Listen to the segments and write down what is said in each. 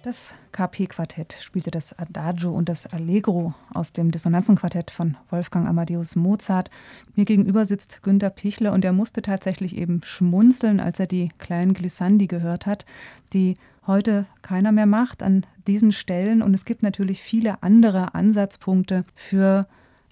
Das KP-Quartett spielte das Adagio und das Allegro aus dem Dissonanzenquartett von Wolfgang Amadeus Mozart. Mir gegenüber sitzt Günter Pichler und er musste tatsächlich eben schmunzeln, als er die kleinen Glissandi gehört hat, die heute keiner mehr macht an diesen Stellen. Und es gibt natürlich viele andere Ansatzpunkte für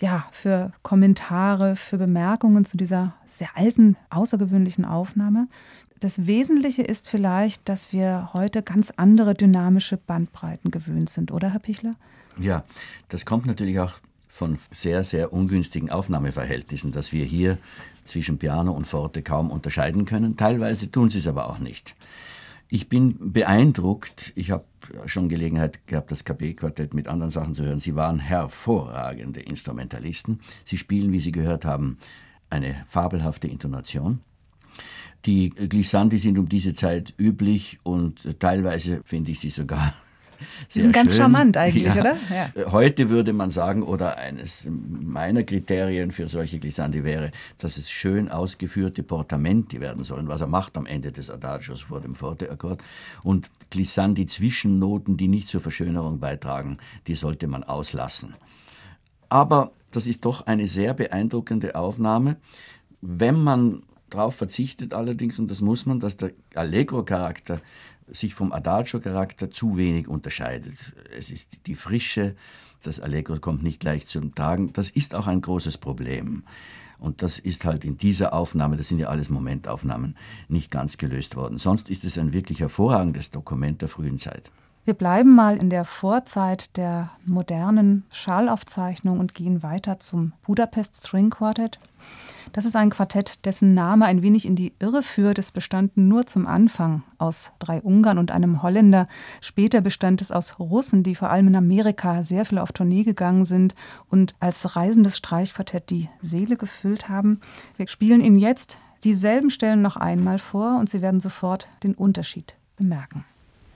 Kommentare, für Bemerkungen zu dieser sehr alten, außergewöhnlichen Aufnahme. Das Wesentliche ist vielleicht, dass wir heute ganz andere dynamische Bandbreiten gewöhnt sind, oder Herr Pichler? Ja, das kommt natürlich auch von sehr, sehr ungünstigen Aufnahmeverhältnissen, dass wir hier zwischen Piano und Forte kaum unterscheiden können. Teilweise tun sie es aber auch nicht. Ich bin beeindruckt, ich habe schon Gelegenheit gehabt, das KP-Quartett mit anderen Sachen zu hören. Sie waren hervorragende Instrumentalisten. Sie spielen, wie Sie gehört haben, eine fabelhafte Intonation. Die Glissandi sind um diese Zeit üblich und teilweise finde ich sie sogar Sie sind ganz schön. Charmant eigentlich, ja. Oder? Ja. Heute würde man sagen, oder eines meiner Kriterien für solche Glissandi wäre, dass es schön ausgeführte Portamenti werden sollen, was er macht am Ende des Adagios vor dem Forte-Akkord. Und Glissandi-Zwischennoten, die nicht zur Verschönerung beitragen, die sollte man auslassen. Aber das ist doch eine sehr beeindruckende Aufnahme, wenn man darauf verzichtet allerdings, und das muss man, dass der Allegro-Charakter sich vom Adagio-Charakter zu wenig unterscheidet. Es ist die Frische, das Allegro kommt nicht gleich zum Tragen. Das ist auch ein großes Problem. Und das ist halt in dieser Aufnahme, das sind ja alles Momentaufnahmen, nicht ganz gelöst worden. Sonst ist es ein wirklich hervorragendes Dokument der frühen Zeit. Wir bleiben mal in der Vorzeit der modernen Schallaufzeichnung und gehen weiter zum Budapest String Quartet. Das ist ein Quartett, dessen Name ein wenig in die Irre führt. Es bestand nur zum Anfang aus 3 Ungarn und einem Holländer. Später bestand es aus Russen, die vor allem in Amerika sehr viel auf Tournee gegangen sind und als reisendes Streichquartett die Seele gefüllt haben. Wir spielen Ihnen jetzt dieselben Stellen noch einmal vor und Sie werden sofort den Unterschied bemerken.